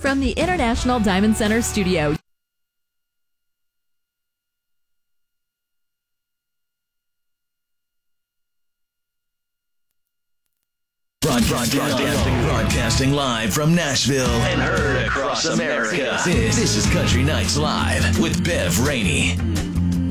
From the International Diamond Center studio. Broadcasting live from Nashville and heard across America. This is Country Nights Live with Bev Rainey.